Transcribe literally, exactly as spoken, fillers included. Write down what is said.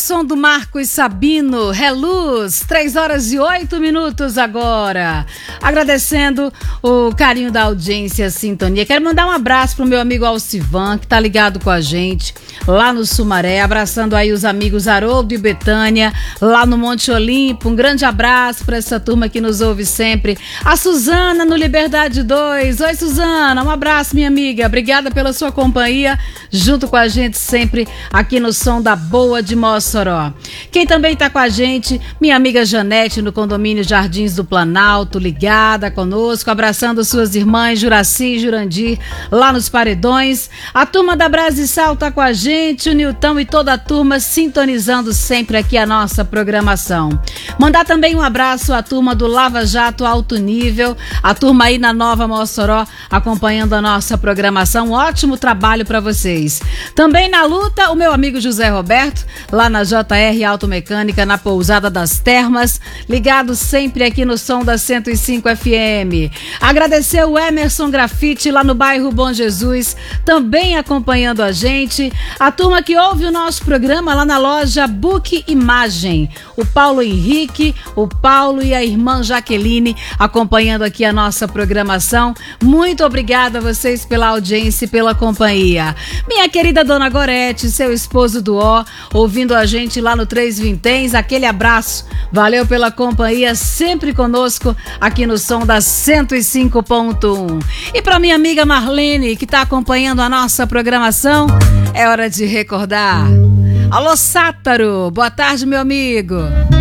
som do Marcos Sabino, Reluz, três horas e oito minutos agora. Agradecendo o carinho da audiência, a sintonia. Quero mandar um abraço pro meu amigo Alcivan, que tá ligado com a gente lá no Sumaré, abraçando aí os amigos Haroldo e Betânia, lá no Monte Olimpo. Um grande abraço para essa turma que nos ouve sempre. A Suzana no Liberdade dois. Oi, Suzana, um abraço, minha amiga. Obrigada pela sua companhia, junto com a gente sempre aqui no Som da Boa de Mossoró. Quem também está com a gente, minha amiga Janete no condomínio Jardins do Planalto, ligada conosco, abraçando suas irmãs Juraci e Jurandir lá nos Paredões. A turma da Brasissal está com a gente, o Nilton e toda a turma sintonizando sempre aqui a nossa programação. Mandar também um abraço à turma do Lava Jato Alto Nível, a turma aí na Nova Mossoró acompanhando a nossa programação. Um ótimo trabalho para vocês. Também na luta, o meu amigo José Roberto, lá na J R Automecânica, na Pousada das Termas, ligado sempre aqui no som da cento e cinco F M. Agradecer o Emerson Grafite, lá no bairro Bom Jesus, também acompanhando a gente. A turma que ouve o nosso programa lá na loja Book Imagem. O Paulo Henrique, o Paulo e a irmã Jaqueline acompanhando aqui a nossa programação. Muito obrigada a vocês pela audiência e pela companhia. Minha querida Dona Gorete, seu esposo do Ó, ouvindo a gente lá no Três Vinténs, aquele abraço. Valeu pela companhia, sempre conosco aqui no som da cento e cinco ponto um. E para minha amiga Marlene, que está acompanhando a nossa programação, é hora de recordar. Alô, Sátaro, boa tarde, meu amigo.